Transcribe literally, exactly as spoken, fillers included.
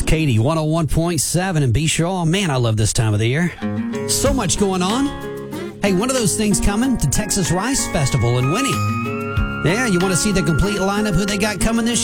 Katie, one oh one point seven, and B. Shaw. Man, I love this time of the year. So much going on. Hey, one of those things coming, the Texas Rice Festival in Winnie. Yeah, you want to see the complete lineup, who they got coming this year?